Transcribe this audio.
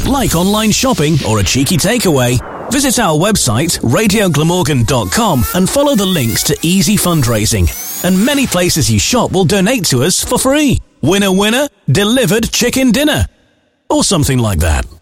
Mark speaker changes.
Speaker 1: like online shopping or a cheeky takeaway, visit our website radioglamorgan.com and follow the links to easy fundraising. And many places you shop will donate to us for free. Winner, winner, delivered chicken dinner. Or something like that.